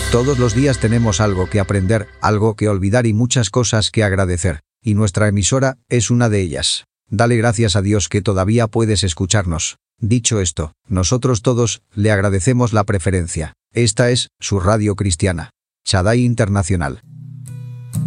Todos los días tenemos algo que aprender, algo que olvidar y muchas cosas que agradecer. Y nuestra emisora es una de ellas. Dale gracias a Dios que todavía puedes escucharnos. Dicho esto, nosotros todos le agradecemos la preferencia. Esta es su radio cristiana. Shaddai Internacional.